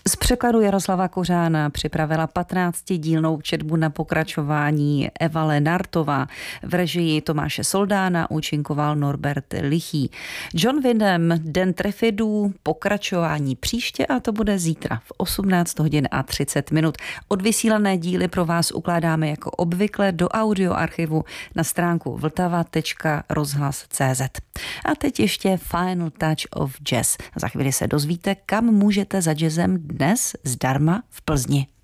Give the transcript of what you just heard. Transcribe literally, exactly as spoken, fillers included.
Z překladu Jaroslava Kořána připravila patnáctidílnou četbu na pokračování Eva Lenartová. V režii Tomáše Soldána účinkoval Norbert Lichý. John Wyndham, Den trefidů, pokračování příště a to bude zítra v osmnáct hodin a třicet minut. Odvysílané díly pro vás ukládáme jako obvykle do audioarchivu na stránku vltava tečka rozhlas tečka cé zet. A teď ještě Final Touch of Jazz. Za chvíli se dozvíte, kam můžete za jazzem dnes zdarma v Plzni.